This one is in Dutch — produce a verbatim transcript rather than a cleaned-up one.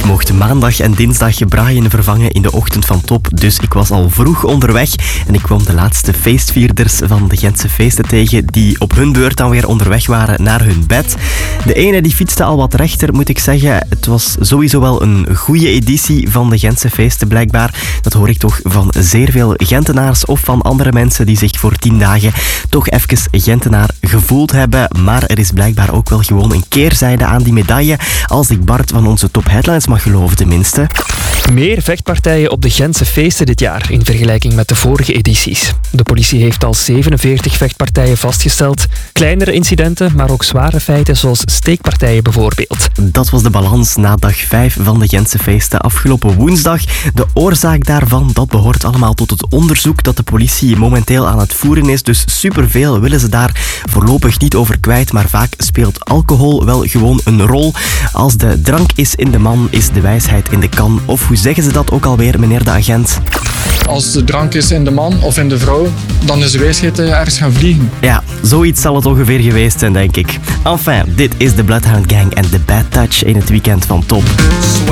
Ik mocht maandag en dinsdag Brian vervangen in de ochtend van Top, dus ik was al vroeg onderweg en ik kwam de laatste feestvierders van de Gentse feesten tegen die op hun beurt dan weer onderweg waren naar hun bed. De ene die fietste al wat rechter, moet ik zeggen. Het was sowieso wel een goede editie van de Gentse feesten blijkbaar. Dat hoor ik toch van zeer veel Gentenaars of van andere mensen die zich voor tien dagen toch even Gentenaar gevoeld hebben. Maar er is blijkbaar ook wel gewoon een keerzijde aan die medaille, als ik Bart van onze Top Headlines mag geloven tenminste. Meer vechtpartijen op de Gentse feesten dit jaar in vergelijking met de vorige edities. De politie heeft al zevenenveertig vechtpartijen vastgesteld. Kleinere incidenten, maar ook zware feiten zoals steekpartijen bijvoorbeeld. Dat was de balans na dag vijf van de Gentse feesten afgelopen woensdag. De oorzaak daarvan, dat behoort allemaal tot het onderzoek dat de politie momenteel aan het voeren is. Dus superveel willen ze daar voorlopig niet over kwijt, maar vaak speelt alcohol wel gewoon een rol. Als de drank is in de man, is de wijsheid in de kan. Of hoe zeggen ze dat ook alweer, meneer de agent? Als de drank is in de man of in de vrouw, dan is de wijsheid ergens gaan vliegen. Ja, zoiets zal het ongeveer geweest zijn, denk ik. Enfin, dit is de Bloodhound Gang en The Bad Touch in het weekend van Top.